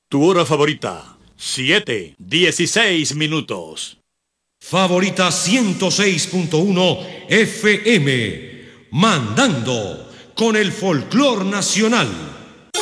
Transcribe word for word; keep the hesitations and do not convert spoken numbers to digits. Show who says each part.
Speaker 1: Tu hora favorita, siete, dieciséis minutos.
Speaker 2: Favorita ciento seis punto uno F M, mandando con el folclor nacional.